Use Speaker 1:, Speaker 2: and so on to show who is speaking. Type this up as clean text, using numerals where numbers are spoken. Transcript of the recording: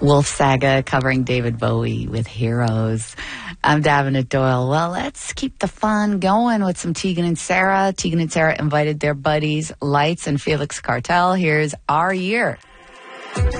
Speaker 1: Wolf Saga covering David Bowie with Heroes. I'm Davenant Doyle. Well, let's keep the fun going with some Tegan and Sara. Tegan and Sara invited their buddies, Lights and Felix Cartel. Here's Our Year.